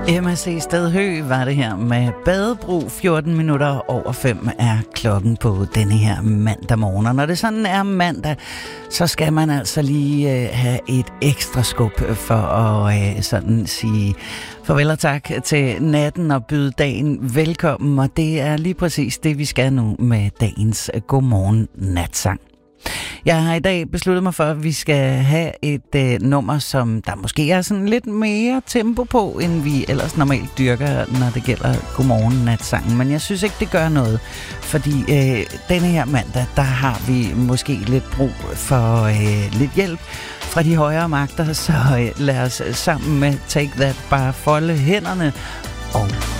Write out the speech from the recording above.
MSC Stedhø var det her med Badebro. 14 minutter over 5 er klokken på denne her mandag morgen. Og når det sådan er mandag, så skal man altså lige have et ekstra skub for at sådan sige farvel og tak til natten og byde dagen velkommen. Og det er lige præcis det, vi skal nu med dagens Godmorgen Natsang. Jeg har i dag besluttet mig for, at vi skal have et nummer, som der måske er sådan lidt mere tempo på, end vi ellers normalt dyrker, når det gælder Godmorgen Natsangen. Men jeg synes ikke, det gør noget, fordi denne her mandag, der har vi måske lidt brug for lidt hjælp fra de højere magter, så lad os sammen med Take That bare folde hænderne og